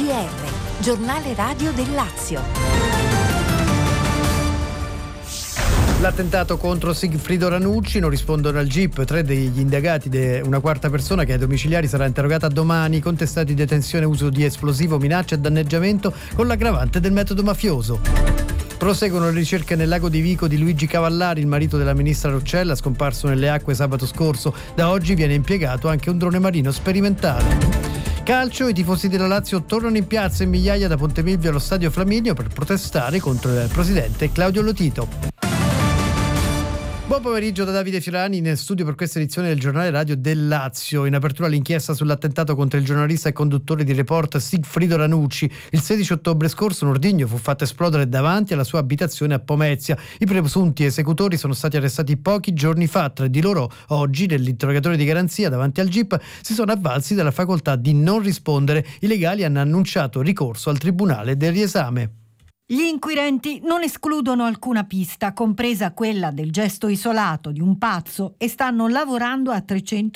TGR, giornale radio del Lazio. L'attentato contro Sigfrido Ranucci, non rispondono al GIP 3 degli indagati, una quarta persona che ai domiciliari sarà interrogata domani, contestati detenzione, uso di esplosivo, minaccia e danneggiamento con l'aggravante del metodo mafioso. Proseguono le ricerche nel lago di Vico di Luigi Cavallari, il marito della ministra Roccella, scomparso nelle acque sabato scorso. Da oggi viene impiegato anche un drone marino sperimentale. Calcio, i tifosi della Lazio tornano in piazza in migliaia da Ponte Milvio allo stadio Flaminio per protestare contro il presidente Claudio Lotito. Buon pomeriggio da Davide Fiorani nel studio per questa edizione del giornale radio del Lazio. In apertura l'inchiesta sull'attentato contro il giornalista e conduttore di Report Sigfrido Ranucci. Il 16 ottobre scorso un ordigno fu fatto esplodere davanti alla sua abitazione a Pomezia. I presunti esecutori sono stati arrestati pochi giorni fa. Tra di loro oggi, nell'interrogatorio di garanzia davanti al GIP, si sono avvalsi della facoltà di non rispondere. I legali hanno annunciato ricorso al tribunale del riesame. Gli inquirenti non escludono alcuna pista, compresa quella del gesto isolato di un pazzo, e stanno lavorando a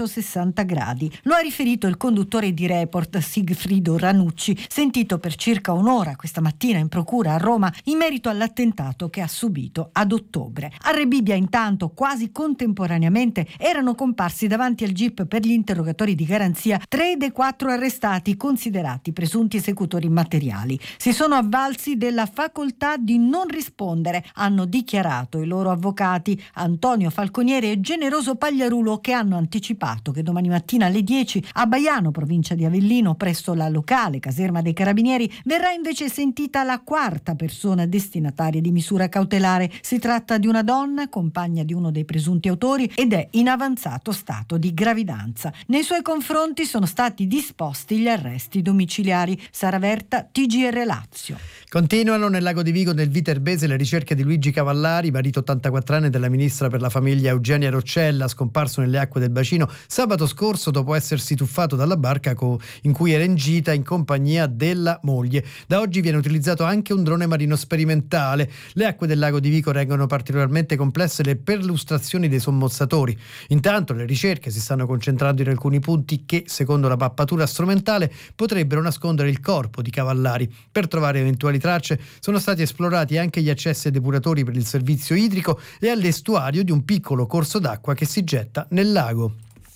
360 gradi. Lo ha riferito il conduttore di Report, Sigfrido Ranucci, sentito per circa un'ora questa mattina in procura a Roma in merito all'attentato che ha subito ad ottobre. A Rebibbia, intanto, quasi contemporaneamente, erano comparsi davanti al GIP per gli interrogatori di garanzia 3 dei 4 arrestati considerati presunti esecutori materiali. Si sono avvalsi della facoltà di non rispondere, hanno dichiarato i loro avvocati Antonio Falconieri e Generoso Pagliarulo, che hanno anticipato che domani mattina alle 10 a Baiano, provincia di Avellino, presso la locale caserma dei Carabinieri, verrà invece sentita la quarta persona destinataria di misura cautelare. Si tratta di una donna, compagna di uno dei presunti autori, ed è in avanzato stato di gravidanza. Nei suoi confronti sono stati disposti gli arresti domiciliari. Sara Verta, TGR Lazio. Continuano nel lago di Vico, nel Viterbese, le ricerche di Luigi Cavallari, marito 84 anni della ministra per la famiglia Eugenia Roccella, scomparso nelle acque del bacino sabato scorso dopo essersi tuffato dalla barca in cui era in gita in compagnia della moglie. Da oggi viene utilizzato anche un drone marino sperimentale. Le acque del lago di Vico rendono particolarmente complesse le perlustrazioni dei sommozzatori. Intanto le ricerche si stanno concentrando in alcuni punti che, secondo la mappatura strumentale, potrebbero nascondere il corpo di Cavallari. Per trovare eventuali tracce sono stati esplorati anche gli accessi ai depuratori per il servizio idrico e all'estuario di un piccolo corso d'acqua che si getta nel lago.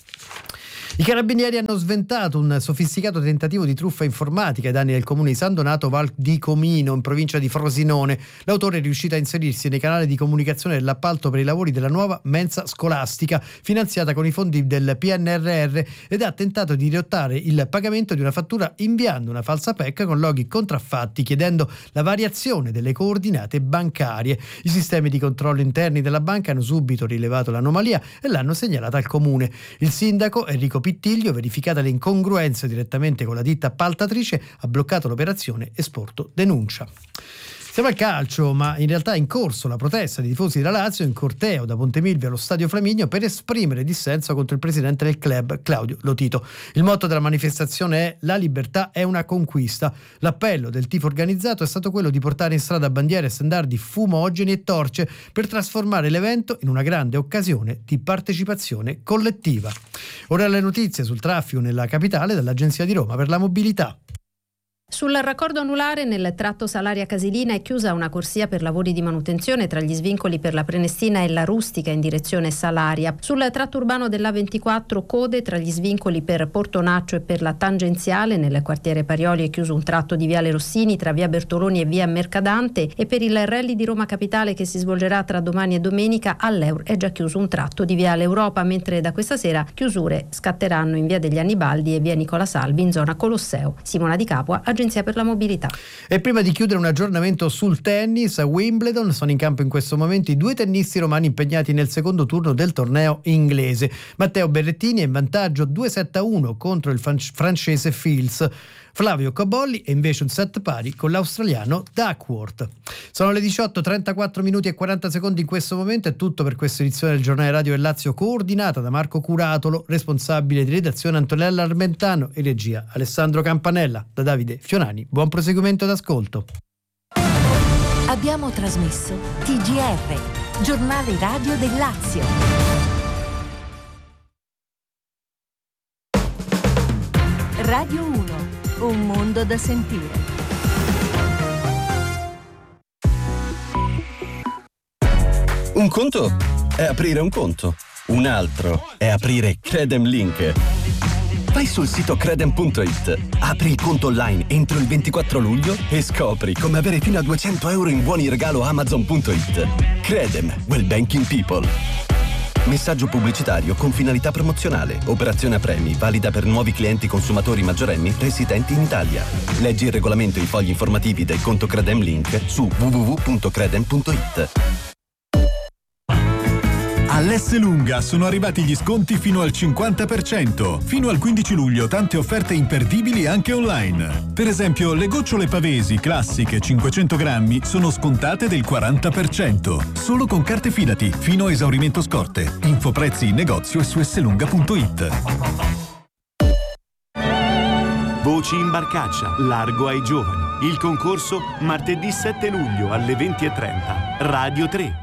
I carabinieri hanno sventato un sofisticato tentativo di truffa informatica ai danni del comune di San Donato Val di Comino, in provincia di Frosinone. L'autore è riuscito a inserirsi nei canali di comunicazione dell'appalto per i lavori della nuova mensa scolastica, finanziata con i fondi del PNRR, ed ha tentato di dirottare il pagamento di una fattura inviando una falsa PEC con loghi contraffatti, chiedendo la variazione delle coordinate bancarie. I sistemi di controllo interni della banca hanno subito rilevato l'anomalia e l'hanno segnalata al comune. Il sindaco Enrico Pittiglio, verificata le incongruenze direttamente con la ditta appaltatrice, ha bloccato l'operazione e sporto denuncia. Siamo al calcio, ma in realtà è in corso la protesta dei tifosi della Lazio in corteo da Ponte Milvio allo stadio Flaminio per esprimere dissenso contro il presidente del club, Claudio Lotito. Il motto della manifestazione è «La libertà è una conquista». L'appello del tifo organizzato è stato quello di portare in strada bandiere, stendardi, fumogeni e torce per trasformare l'evento in una grande occasione di partecipazione collettiva. Ora le notizie sul traffico nella capitale dall'Agenzia di Roma per la mobilità. Sul raccordo anulare nel tratto Salaria Casilina è chiusa una corsia per lavori di manutenzione tra gli svincoli per la Prenestina e la Rustica in direzione Salaria. Sul tratto urbano dell'A24 code tra gli svincoli per Portonaccio e per la tangenziale. Nel quartiere Parioli è chiuso un tratto di Viale Rossini tra via Bertoloni e via Mercadante, e per il rally di Roma Capitale che si svolgerà tra domani e domenica all'Eur è già chiuso un tratto di Viale Europa, mentre da questa sera chiusure scatteranno in via degli Annibaldi e via Nicola Salvi in zona Colosseo. Simona Di Capua, Agenzia per la mobilità. E prima di chiudere un aggiornamento sul tennis, a Wimbledon sono in campo in questo momento i 2 tennisti romani impegnati nel secondo turno del torneo inglese. Matteo Berrettini è in vantaggio 2-7-1 contro il francese Fils. Flavio Cobolli è invece un set pari con l'australiano Duckworth. Sono le 18:34 minuti e 40 secondi in questo momento. È tutto per questa edizione del giornale radio del Lazio, coordinata da Marco Curatolo, responsabile di redazione Antonella Armentano e regia Alessandro Campanella. Da Davide Fiorani, buon proseguimento d'ascolto. Abbiamo trasmesso TGR, giornale radio del Lazio. Radio 1 Un mondo da sentire. Un conto è aprire un conto, un altro è aprire Credem Link. Vai sul sito credem.it, apri il conto online entro il 24 luglio e scopri come avere fino a 200 euro in buoni regalo Amazon.it. Credem, well banking people. Messaggio pubblicitario con finalità promozionale. Operazione a premi, valida per nuovi clienti consumatori maggiorenni residenti in Italia. Leggi il regolamento e i fogli informativi del conto Credem Link su www.credem.it. All'Esselunga sono arrivati gli sconti fino al 50%. Fino al 15 luglio tante offerte imperdibili anche online. Per esempio, le gocciole Pavesi classiche 500 grammi sono scontate del 40%. Solo con carte Fidati, fino a esaurimento scorte. Info prezzi in negozio e su esselunga.it. Voci in barcaccia, largo ai giovani. Il concorso martedì 7 luglio alle 20:30. Radio 3.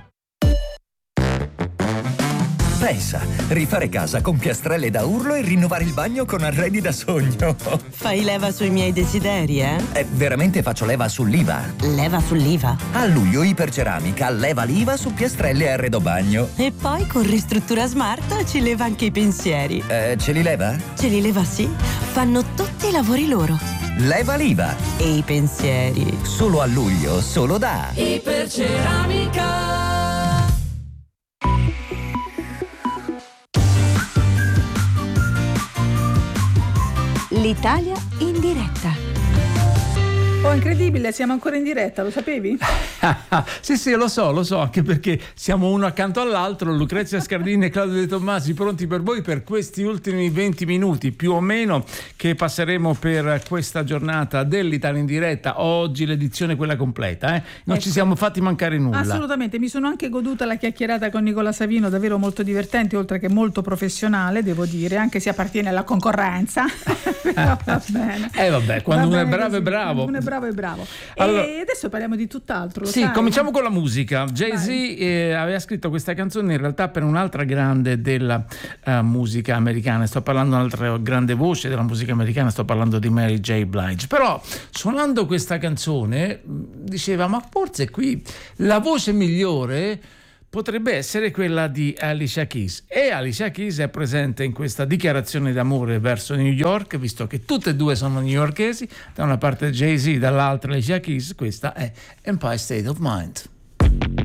Pensa, rifare casa con piastrelle da urlo e rinnovare il bagno con arredi da sogno. Fai leva sui miei desideri, eh? Veramente faccio leva sull'IVA. Leva sull'IVA? A luglio Iperceramica leva l'IVA su piastrelle e arredo bagno. E poi con Ristruttura Smart ci leva anche i pensieri. Ce li leva? Ce li leva, sì. Fanno tutti i lavori loro. Leva l'IVA. E i pensieri. Solo a luglio, solo da Iperceramica. L'Italia in diretta. Oh, incredibile, siamo ancora in diretta, lo sapevi? Sì, lo so, anche perché siamo uno accanto all'altro, Lucrezia Scardini e Claudio De Tommasi, pronti per voi per questi ultimi 20 minuti più o meno che passeremo per questa giornata dell'Italia in diretta. Oggi l'edizione quella completa, non ci siamo fatti mancare nulla. Assolutamente, mi sono anche goduta la chiacchierata con Nicola Savino, davvero molto divertente, oltre che molto professionale, devo dire, anche se appartiene alla concorrenza. Però va bene. Vabbè, quando uno è bravo è bravo. Bravo e bravo. Allora, e adesso parliamo di tutt'altro. Sì, sai? cominciamo con la musica. Jay-Z aveva scritto questa canzone in realtà per un'altra grande della musica americana. Sto parlando di un'altra grande voce della musica americana, sto parlando di Mary J. Blige. Però suonando questa canzone diceva: ma forse qui la voce migliore potrebbe essere quella di Alicia Keys, e Alicia Keys è presente in questa dichiarazione d'amore verso New York, visto che tutte e due sono newyorkesi, da una parte Jay-Z, dall'altra Alicia Keys. Questa è Empire State of Mind.